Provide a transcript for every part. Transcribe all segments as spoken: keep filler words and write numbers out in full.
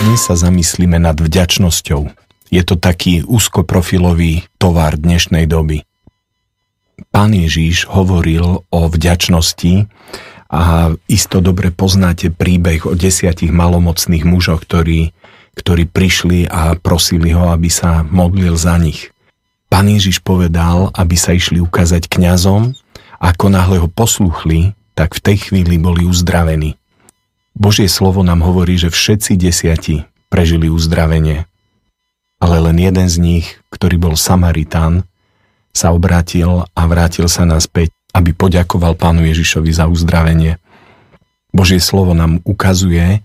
Dnes sa zamyslíme nad vďačnosťou. Je to taký úzkoprofilový tovar dnešnej doby. Pán Ježiš hovoril o vďačnosti a isto dobre poznáte príbeh o desiatich malomocných mužoch, ktorí, ktorí prišli a prosili ho, aby sa modlil za nich. Pán Ježiš povedal, aby sa išli ukázať kňazom, a ako náhle ho poslúchli, tak v tej chvíli boli uzdravení. Božie slovo nám hovorí, že všetci desiati prežili uzdravenie. Ale len jeden z nich, ktorý bol Samaritán, sa obrátil a vrátil sa naspäť, aby poďakoval Pánu Ježišovi za uzdravenie. Božie slovo nám ukazuje,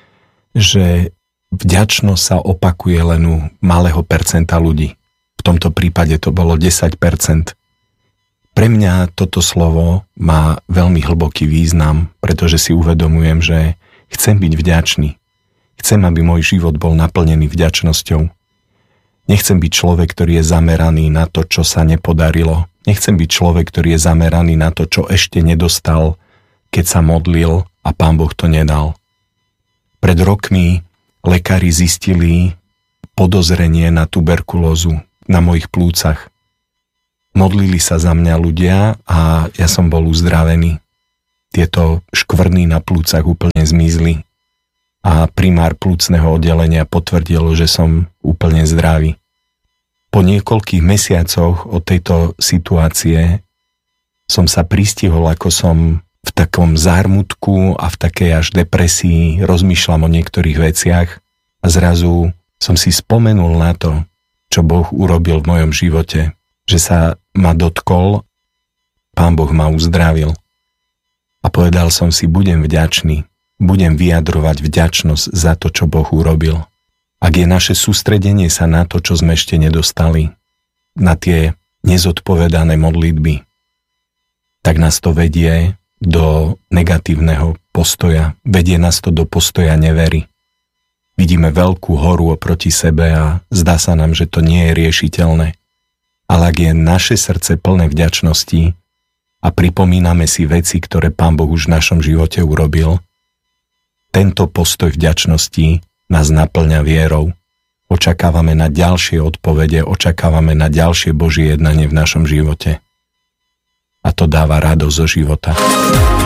že vďačnosť sa opakuje len u malého percenta ľudí. V tomto prípade to bolo desať percent. Pre mňa toto slovo má veľmi hlboký význam, pretože si uvedomujem, že chcem byť vďačný. Chcem, aby môj život bol naplnený vďačnosťou. Nechcem byť človek, ktorý je zameraný na to, čo sa nepodarilo. Nechcem byť človek, ktorý je zameraný na to, čo ešte nedostal, keď sa modlil a Pán Boh to nedal. Pred rokmi lekári zistili podozrenie na tuberkulózu na mojich plúcach. Modlili sa za mňa ľudia a ja som bol uzdravený. Tieto škvrny na plúcach úplne zmizli a primár plúcneho oddelenia potvrdil, že som úplne zdravý. Po niekoľkých mesiacoch od tejto situácie som sa pristihol, ako som v takom zármutku a v takej až depresii rozmýšľam o niektorých veciach a zrazu som si spomenul na to, čo Boh urobil v mojom živote, že sa ma dotkol, Pán Boh ma uzdravil. A povedal som si, budem vďačný, budem vyjadrovať vďačnosť za to, čo Boh urobil. Ak je naše sústredenie sa na to, čo sme ešte nedostali, na tie nezodpovedané modlitby, tak nás to vedie do negatívneho postoja, vedie nás to do postoja nevery. Vidíme veľkú horu oproti sebe a zdá sa nám, že to nie je riešiteľné. Ale ak je naše srdce plné vďačnosti a pripomíname si veci, ktoré Pán Boh už v našom živote urobil, tento postoj vďačnosti nás naplňa vierou. Očakávame na ďalšie odpovede, očakávame na ďalšie Božie jednanie v našom živote. A to dáva radosť zo života.